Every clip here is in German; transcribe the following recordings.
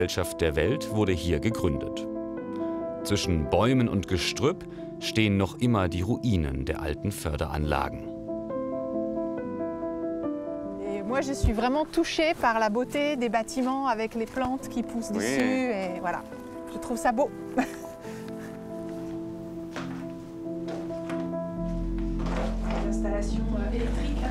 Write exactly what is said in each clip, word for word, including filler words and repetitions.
Gesellschaft der Welt wurde hier gegründet. Zwischen Bäumen und Gestrüpp stehen noch immer die Ruinen der alten Förderanlagen. Moi, je suis vraiment touchée par la beauté des bâtiments avec les plantes qui poussent dessus. Oui. Et voilà, je trouve ça beau. L'installation électrique.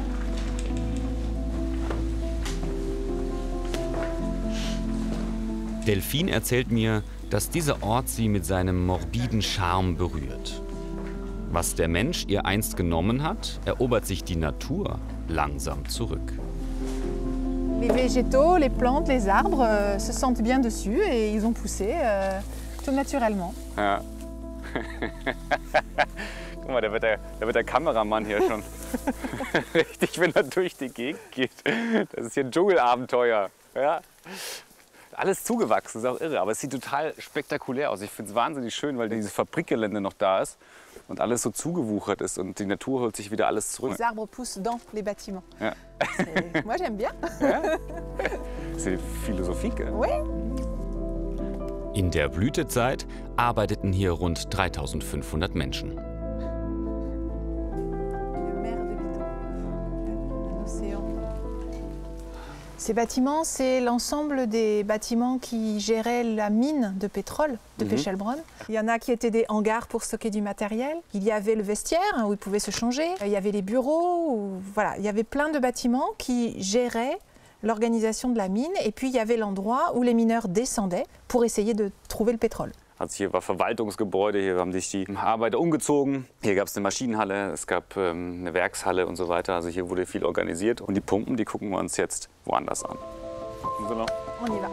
Delphine erzählt mir, dass dieser Ort sie mit seinem morbiden Charme berührt. Was der Mensch ihr einst genommen hat, erobert sich die Natur langsam zurück. Les végétaux, les plantes, les arbres euh, se sentent bien dessus et ils ont poussé euh, tout naturellement. Ja. Guck mal, da wird, der, da wird der Kameramann hier schon richtig, wenn er durch die Gegend geht. Das ist hier ein Dschungelabenteuer. Ja. Alles zugewachsen, ist auch irre, aber es sieht total spektakulär aus. Ich finde es wahnsinnig schön, weil dieses Fabrikgelände noch da ist und alles so zugewuchert ist und die Natur holt sich wieder alles zurück. Les arbres poussent dans les bâtiments. Ja. Moi, j'aime bien. Ja? Das ist die Philosophie, gell? Oui. In der Blütezeit arbeiteten hier rund dreitausendfünfhundert Menschen. Ces bâtiments, c'est l'ensemble des bâtiments qui géraient la mine de pétrole de Mhm. Pechelbronn. Il y en a qui étaient des hangars pour stocker du matériel. Il y avait le vestiaire hein, où ils pouvaient se changer. Il y avait les bureaux. Où, voilà, il y avait plein de bâtiments qui géraient l'organisation de la mine. Et puis il y avait l'endroit où les mineurs descendaient pour essayer de trouver le pétrole. Also hier war Verwaltungsgebäude, hier haben sich die Arbeiter umgezogen. Hier gab es eine Maschinenhalle, es gab ähm, eine Werkshalle und so weiter. Also hier wurde viel organisiert. Und die Pumpen, die gucken wir uns jetzt woanders an. On y va.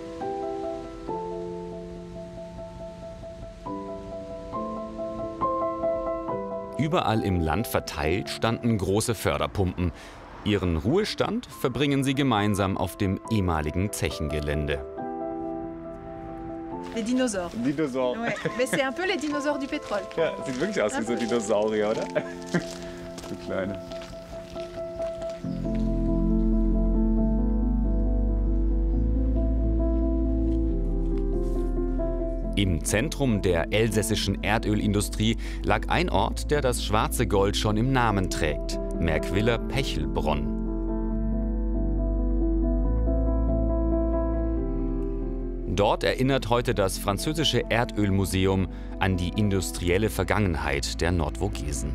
Überall im Land verteilt standen große Förderpumpen. Ihren Ruhestand verbringen sie gemeinsam auf dem ehemaligen Zechengelände. Les dinosaures. Dinosaurier. Ouais. Mais c'est un peu les dinosaures du pétrole. Ja, sieht wirklich aus wie so Dinosaurier, oder? So kleine. Im Zentrum der elsässischen Erdölindustrie lag ein Ort, der das schwarze Gold schon im Namen trägt: Merkwiller Pechelbronn. Dort erinnert heute das französische Erdölmuseum an die industrielle Vergangenheit der Nordvogesen.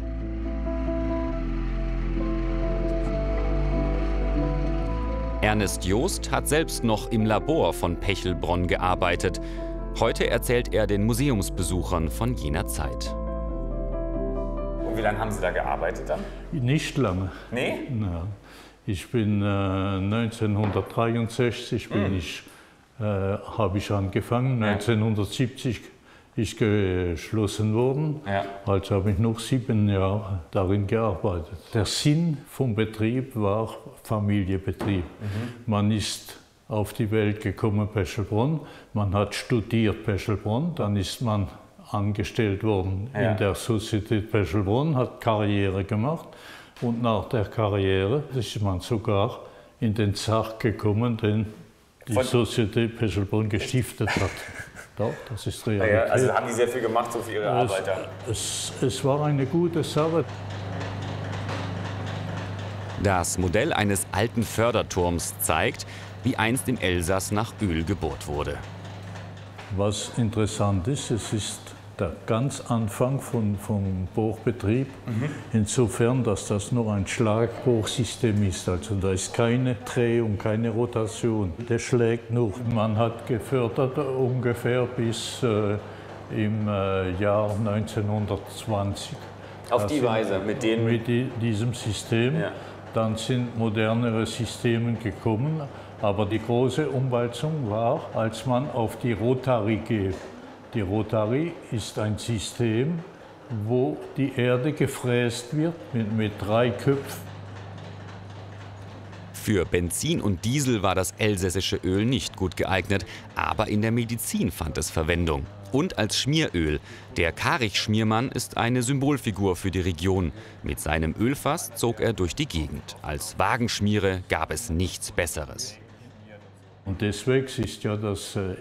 Ernest Joost hat selbst noch im Labor von Pechelbronn gearbeitet. Heute erzählt er den Museumsbesuchern von jener Zeit. Und wie lange haben Sie da gearbeitet dann? Nicht lange. Nee? Ja. Ich bin äh, neunzehnhundertdreiundsechzig bin Mm. ich, äh, habe ich angefangen. Ja. neunzehnhundertsiebzig ist geschlossen worden. Ja. Also habe ich noch sieben Jahre darin gearbeitet. Der Sinn vom Betrieb war Familienbetrieb. Mhm. Man ist auf die Welt gekommen, Pechelbronn. Man hat studiert Pechelbronn, dann ist man angestellt worden Ja. in der Societät Pechelbronn, hat Karriere gemacht. Und nach der Karriere ist man sogar in den Zach gekommen, den die Von- Societät Pechelbronn gestiftet hat. Doch, das ist Realität. Ja, also haben die sehr viel gemacht, so für ihre Arbeiter. Es, es, es war eine gute Sache. Das Modell eines alten Förderturms zeigt, wie einst im Elsass nach Öl gebohrt wurde. Was interessant ist, es ist der ganz Anfang von, vom Bohrbetrieb, Mhm. insofern, dass das nur ein Schlagbohrsystem ist. Also da ist keine Drehung, keine Rotation. Der schlägt nur. Man hat gefördert ungefähr bis äh, im äh, Jahr neunzehnhundertzwanzig. Auf Das die sind- Weise, mit denen. Mit die, diesem System. Ja. Dann sind modernere Systeme gekommen. Aber die große Umwälzung war, als man auf die Rotarie geht. Die Rotarie ist ein System, wo die Erde gefräst wird mit, mit drei Köpfen. Für Benzin und Diesel war das elsässische Öl nicht gut geeignet, aber in der Medizin fand es Verwendung. Und als Schmieröl. Der Karich-Schmiermann ist eine Symbolfigur für die Region. Mit seinem Ölfass zog er durch die Gegend. Als Wagenschmiere gab es nichts Besseres. Und deswegen ist ja das